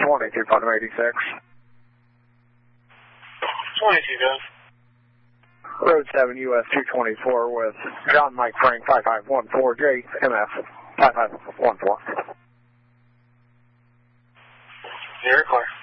20, 2586. 22, guys. Road 7, US 224 with John Mike Frank 5514, JMF 5514. Very clear.